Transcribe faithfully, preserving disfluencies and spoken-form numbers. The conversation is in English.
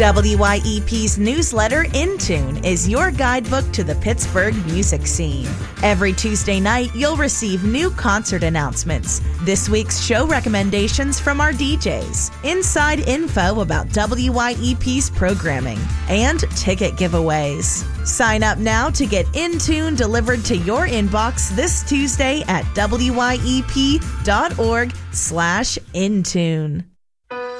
W Y E P's newsletter, In Tune, is your guidebook to the Pittsburgh music scene. Every Tuesday night, you'll receive new concert announcements, this week's show recommendations from our D Js, inside info about W Y E P's programming, and ticket giveaways. Sign up now to get In Tune delivered to your inbox this Tuesday at W Y E P dot org slash In Tune.